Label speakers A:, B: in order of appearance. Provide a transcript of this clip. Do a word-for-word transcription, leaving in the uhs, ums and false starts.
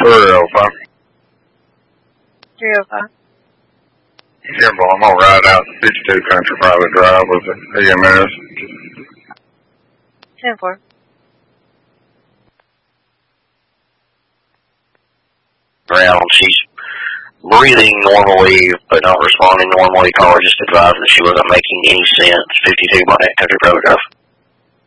A: three oh five.
B: three oh five.
A: Yeah, boy, I'm gonna ride out the fifty-two Country Private Drive with the E M S.
B: ten four.
C: Ground. She's breathing normally, but not responding normally. Caller just advised that she wasn't making any sense. fifty-two Country Private Drive.